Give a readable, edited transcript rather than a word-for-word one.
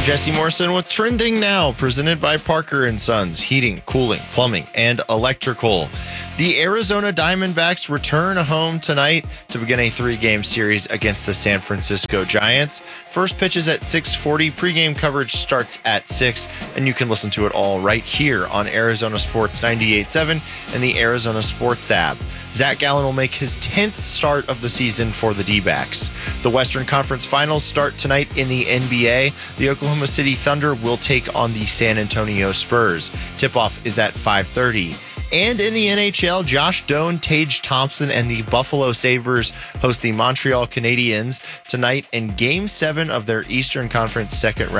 Jesse Morrison with Trending Now, presented by Parker & Sons, heating, cooling, plumbing, and electrical. The Arizona Diamondbacks return home tonight to begin a 3-game series against the San Francisco Giants. First pitch is at 6:40. Pregame coverage starts at 6, and you can listen to it all right here on Arizona Sports 98.7 and the Arizona Sports app. Zach Gallen will make his 10th start of the season for the D-backs. The Western Conference Finals start tonight in the NBA. The Oklahoma City Thunder will take on the San Antonio Spurs. Tip-off is at 5:30. And in the NHL, Josh Doan, Tage Thompson, and the Buffalo Sabres host the Montreal Canadiens tonight in Game 7 of their Eastern Conference second round